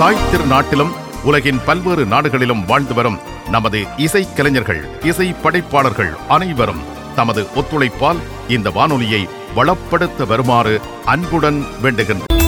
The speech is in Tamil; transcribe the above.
தாய் திருநாட்டிலும் உலகின் பல்வேறு நாடுகளிலும் வாழ்ந்து வரும் நமது இசைக்கலைஞர்கள், இசை படைப்பாளர்கள் அனைவரும் தமது ஒத்துழைப்பால் இந்த வானொலியை வளப்படுத்த வருமாறு அன்புடன் வேண்டுகின்றனர்.